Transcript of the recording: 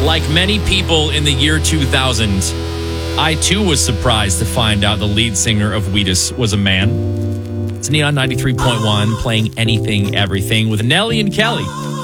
Like many people in the year 2000, I too was surprised to find out the lead singer of Wheatus was a man. It's Neon 93.1 playing anything, everything with Nelly and Kelly.